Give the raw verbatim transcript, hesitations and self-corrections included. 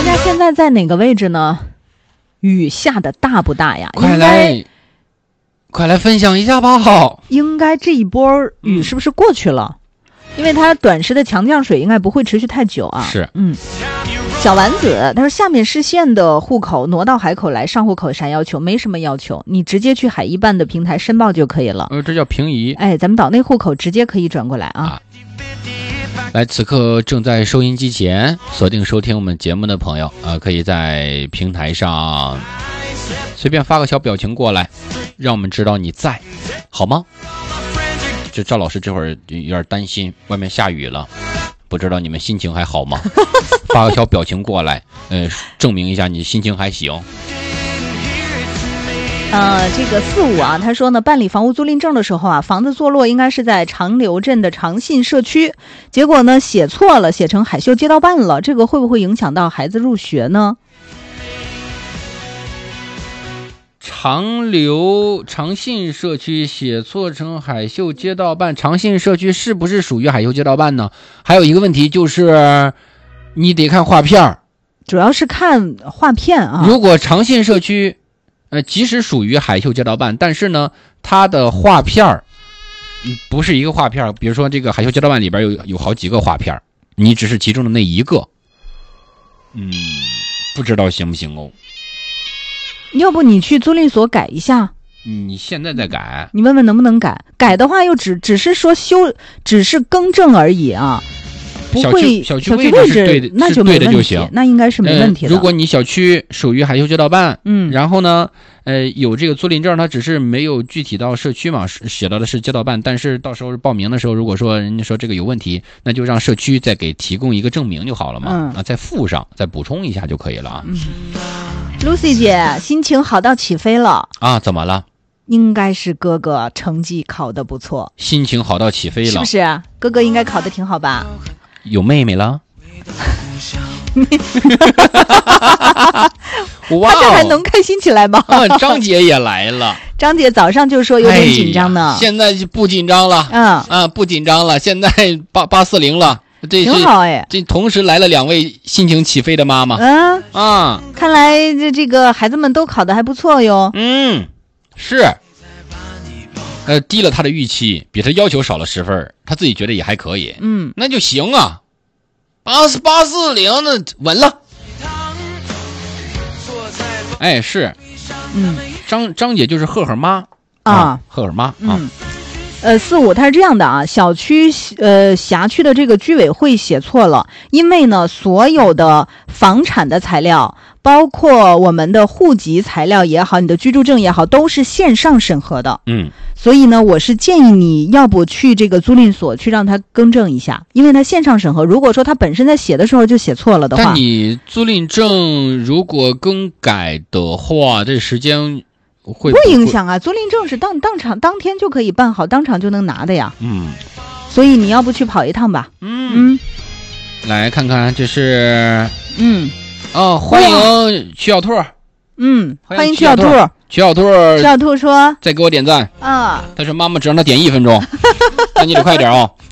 家现在在哪个位置呢？雨下的大不大呀？ 快来快来分享一下吧。 应该这一波雨是不是过去了？嗯、因为它短时的强降水应该不会持续太久啊。 是， 嗯。小丸子他说，下面市县的户口挪到海口来，上户口啥要求？没什么要求，你直接去海一办的平台申报就可以了。 呃，这叫平移。 哎，咱们岛内户口直接可以转过来啊。啊来，此刻正在收音机前锁定收听我们节目的朋友，呃，可以在平台上随便发个小表情过来，让我们知道你在，好吗？这赵老师这会儿有点担心，外面下雨了，不知道你们心情还好吗？发个小表情过来，呃，证明一下你心情还行。 呃，这个四五啊，他说呢，办理房屋租赁证的时候啊，房子坐落应该是在长流镇的长信社区，结果呢写错了，写成海秀街道办了，这个会不会影响到孩子入学呢？ 长流长信社区写错成海秀街道办，长信社区是不是属于海秀街道办呢？还有一个问题就是，你得看画片， 主要是看画片啊。 如果长信社区呃，即使属于海秀街道办，但是呢，它的画片不是一个画片，比如说这个海秀街道办里边有有好几个画片，你只是其中的那一个，嗯，不知道行不行哦。 要不你去租赁所改一下？ 你现在在改？ 你问问能不能改？改的话又只只是说修，只是更正而已啊。不会小区小区位置是对的， 那就没问题， 就行， 那应该是没问题的、 呃。如果你小区属于海秀街道办， 嗯， 然后呢，呃，有这个租赁证，它只是没有具体到社区嘛，写到的是街道办，但是到时候报名的时候，如果说人家说这个有问题，那就让社区再给提供一个证明就好了嘛， 嗯、 啊，再附上，再补充一下就可以了啊。 嗯、Lucy 姐心情好到起飞了啊？怎么了？ 应该是哥哥成绩考得不错， 心情好到起飞了， 是不是？哥哥应该考得挺好吧？ 有妹妹了。 哇，他这还能开心起来吗？ 啊，张姐也来了。 张姐早上就说有点紧张呢、 哎，现在就不紧张了。 嗯啊，不紧张了。现在八八四零了，这挺好哎。 这同时来了两位心情起飞的妈妈。 嗯啊， 看来这这个孩子们都考得还不错哟。 嗯，是。呃，低了他的预期，比他要求少了十分，他自己觉得也还可以。 嗯， 那就行啊。八四八四零，那稳了。哎，是， 嗯， 张张姐就是赫赫妈啊， 啊赫赫妈啊。 嗯，呃，四五他是这样的啊，小区呃辖区的这个居委会写错了，因为呢，所有的房产的材料，包括我们的户籍材料也好，你的居住证也好，都是线上审核的。 嗯。 所以呢，我是建议你要不去这个租赁所去让他更正一下，因为他线上审核，如果说他本身在写的时候就写错了的话， 但你租赁证如果更改的话，这时间会不会不会影响啊？租赁证是当当场当天就可以办好，当场就能拿的呀。 嗯， 所以你要不去跑一趟吧？ 嗯嗯， 来看看这是嗯哦，欢迎曲小兔。 嗯，欢迎曲小兔。曲小兔， 曲小兔说：“ 再给我点赞啊！” 他说：“妈妈只让他点一分钟，那你得快点哦。”